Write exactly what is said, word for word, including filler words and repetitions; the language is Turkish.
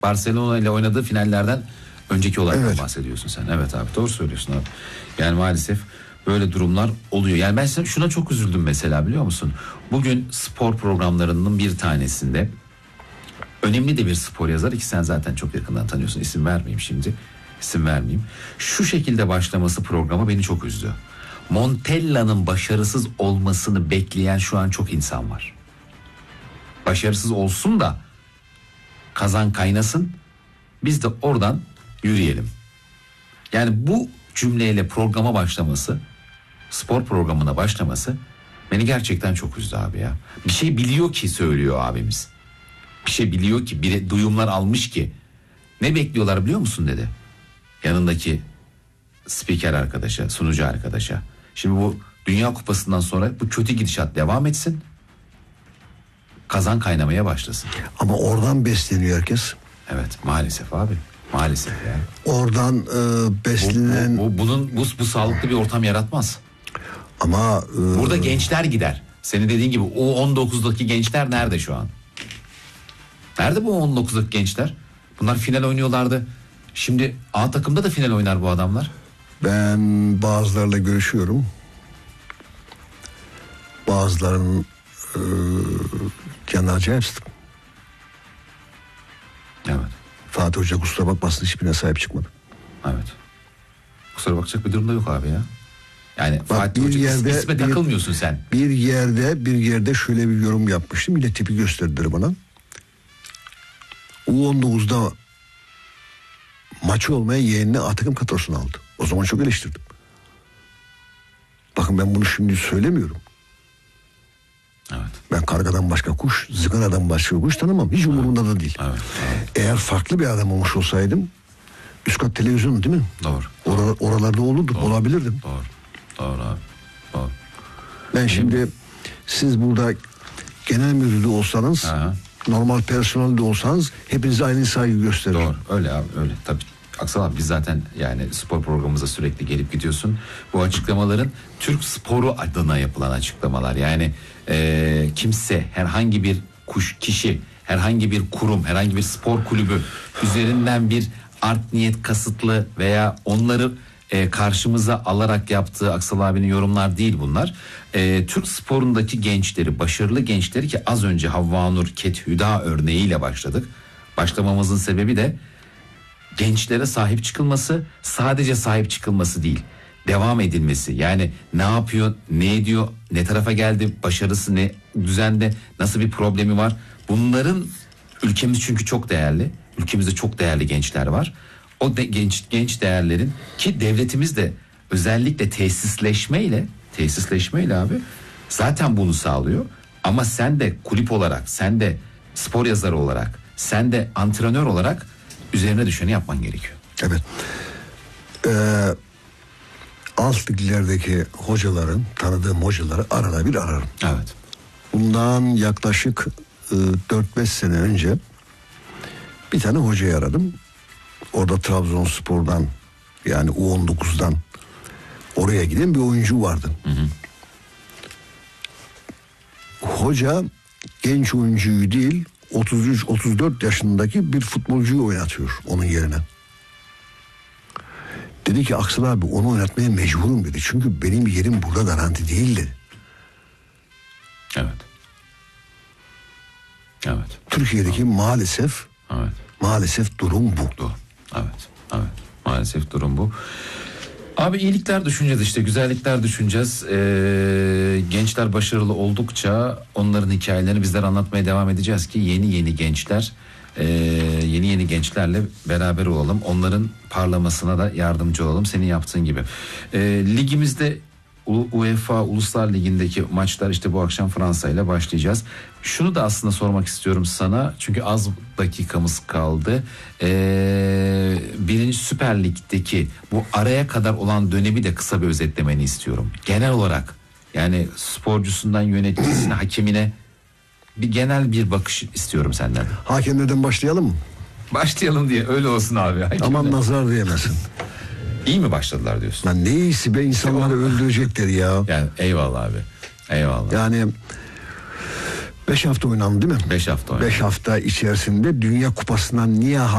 Barcelona ile oynadığı finallerden önceki olaydan Evet. bahsediyorsun sen. Evet abi, doğru söylüyorsun abi. Yani maalesef böyle durumlar oluyor. Yani ben şuna çok üzüldüm mesela, biliyor musun? Bugün spor programlarının bir tanesinde önemli de bir spor yazarı ki sen zaten çok yakından tanıyorsun. İsim vermeyeyim şimdi. İsim vermeyeyim. Şu şekilde başlaması programa beni çok üzdü. Montella'nın başarısız olmasını bekleyen şu an çok insan var. Başarısız olsun da kazan kaynasın, biz de oradan yürüyelim. Yani bu cümleyle programa başlaması, spor programına başlaması beni gerçekten çok üzdü abi ya. Bir şey biliyor ki söylüyor abimiz. Bir şey biliyor ki, bir duyumlar almış ki. Ne bekliyorlar biliyor musun dedi. Yanındaki spiker arkadaşa, sunucu arkadaşa. Şimdi bu Dünya Kupası'ndan sonra bu kötü gidişat devam etsin. Kazan kaynamaya başlasın. Ama oradan besleniyor herkes. Evet, maalesef abi. Maalesef ya. Oradan e, beslenen... Bu, bu, bu, bunun, bu, bu sağlıklı bir ortam yaratmaz. Ama... E, Burada gençler gider. Senin dediğin gibi o on dokuzdaki gençler nerede şu an? Nerede bu on dokuzdaki gençler? Bunlar final oynuyorlardı. Şimdi A takımda da final oynar bu adamlar. Ben bazılarıyla görüşüyorum. Bazılarının e, canı acayip sıkı. Evet. Fatih Hoca kusura bakmasın, hiçbirine sahip çıkmadı. Evet. Kusura bakacak bir durumda yok abi ya. Yani Bak, Fatih bir Hoca yerde, isme bir, takılmıyorsun sen. Bir yerde bir yerde şöyle bir yorum yapmıştım. Yine tipi gösterdiler bana. U on dokuzda maçı olmaya yeğenine A takım kadrosunu aldı. O zaman çok eleştirdim. Bakın ben bunu şimdi söylemiyorum. Evet. Ben kargadan başka kuş, zıganadan başka kuş tanımam. Hiç umurumda da değil. Evet, evet. Eğer farklı bir adam olmuş olsaydım, üst kat televizyon değil mi? Doğru. Or- oralarda olurdum, Doğru. olabilirdim. Doğru. Doğru abi. Doğru. Ben şimdi siz burada genel müdürü de olsanız, Aha. normal personel de olsanız hepinize aynı saygı gösteririm. Doğru. Öyle abi, öyle. Tabii. Aksal abi, biz zaten yani spor programımıza sürekli gelip gidiyorsun. Bu açıklamaların Türk sporu adına yapılan açıklamalar. Yani e, kimse, herhangi bir kuş, kişi, herhangi bir kurum, herhangi bir spor kulübü üzerinden bir art niyet kasıtlı veya onları e, karşımıza alarak yaptığı Aksal abinin yorumlar değil bunlar. E, Türk sporundaki gençleri, başarılı gençleri, ki az önce Havvanur Ket Hüda örneğiyle başladık. Başlamamızın sebebi de gençlere sahip çıkılması, sadece sahip çıkılması değil, devam edilmesi. Yani ne yapıyor, ne ediyor, ne tarafa geldi, başarısı ne düzende, nasıl bir problemi var. Bunların, ülkemiz çünkü çok değerli. Ülkemizde çok değerli gençler var. O de, genç genç değerlerin, ki devletimiz de özellikle tesisleşmeyle, tesisleşmeyle abi zaten bunu sağlıyor. Ama sen de kulüp olarak, sen de spor yazarı olarak, sen de antrenör olarak üzerine düşeni yapman gerekiyor. Evet. Ee, alt liglerdeki hocaların, tanıdığım hocaları arada bir ararım. Evet. Bundan yaklaşık e, dört beş sene önce bir tane hocayı aradım. Orada Trabzonspor'dan, yani U on dokuzdan oraya giden bir oyuncu vardı. Hı hı. Hoca genç oyuncuyu değil, otuz üç otuz dört yaşındaki bir futbolcuyu oynatıyor onun yerine. Dedi ki Aksel abi, onu oynatmaya mecburum dedi. Çünkü benim yerim burada garanti değil dedi. Evet. Evet. Türkiye'deki evet. maalesef evet. maalesef durum bu. Doğru. Evet. Evet. Maalesef durum bu. Abi iyilikler düşüneceğiz işte, güzellikler düşüneceğiz. Ee, gençler başarılı oldukça onların hikayelerini bizler anlatmaya devam edeceğiz ki yeni yeni gençler, e, yeni yeni gençlerle beraber olalım. Onların parlamasına da yardımcı olalım senin yaptığın gibi. E, ligimizde UEFA Uluslar Ligi'ndeki maçlar işte bu akşam Fransa ile başlayacağız. Şunu da aslında sormak istiyorum sana, çünkü az dakikamız kaldı. Ee, birinci Süper Lig'deki bu araya kadar olan dönemi de kısa bir özetlemeni istiyorum. Genel olarak, yani sporcusundan yöneticisine, hakemine bir genel bir bakış istiyorum senden. Hakemlerden başlayalım mı? Başlayalım diye, öyle olsun abi. Hakemine. Aman nazar diyemezsin. İyi mi başladılar diyorsun? Lan ne iyisi be, insanları öldürecekler ya. Yani eyvallah abi. Eyvallah. Yani Beş hafta oynandı değil mi? Beş hafta oynadı. Beş hafta içerisinde Dünya Kupası'ndan niye